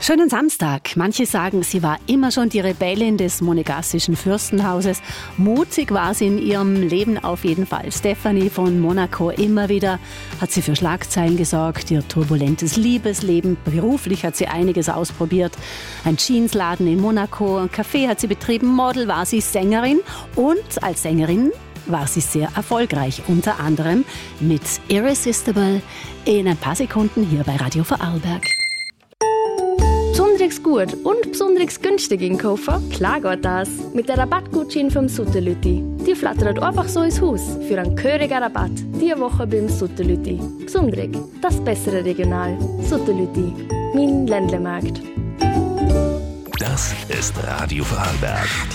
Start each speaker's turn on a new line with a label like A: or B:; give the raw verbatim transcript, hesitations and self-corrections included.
A: Schönen Samstag. Manche sagen, sie war immer schon die Rebellin des monegassischen Fürstenhauses. Mutig war sie in ihrem Leben auf jeden Fall. Stephanie von Monaco, immer wieder hat sie für Schlagzeilen gesorgt. Ihr turbulentes Liebesleben, beruflich hat sie einiges ausprobiert. Ein Jeansladen in Monaco, ein Café hat sie betrieben, Model war sie, Sängerin. Und als Sängerin war sie sehr erfolgreich, unter anderem mit Irresistible in ein paar Sekunden hier bei Radio Vorarlberg.
B: Besonders gut und besonders günstig einkaufen? Klar geht das. Mit der Rabattgutschein vom Sutterlütti. Die flattert einfach so ins Haus für einen gehörigen Rabatt. Diese Woche beim Sutterlütti. Besonders, das bessere Regional. Sutterlütti, mein Ländlemarkt.
C: Das ist Radio Vorarlberg.